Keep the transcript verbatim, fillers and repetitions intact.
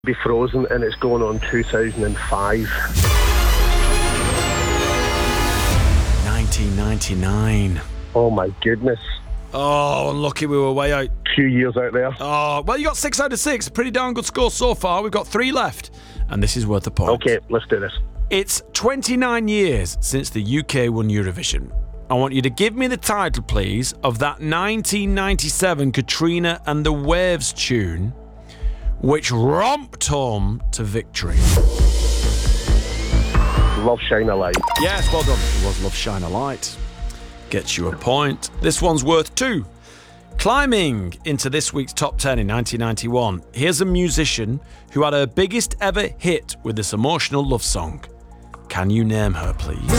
Be Frozen, and it's going on two thousand five. nineteen ninety-nine. Oh my goodness. Oh, unlucky we were way out. Few years out there. Oh, well, you got six out of six. Pretty darn good score so far. We've got three left, and this is worth a point. Okay, let's do this. It's twenty-nine years since the U K won Eurovision. I want you to give me the title, please, of that nineteen ninety-seven Katrina and the Waves tune, which romped home to victory. Love Shine a Light. Yes, well done. It was Love Shine a Light. Gets you a point. This one's worth two. Climbing into this week's top ten in nineteen ninety-one, here's a musician who had her biggest ever hit with this emotional love song. Can you name her, please?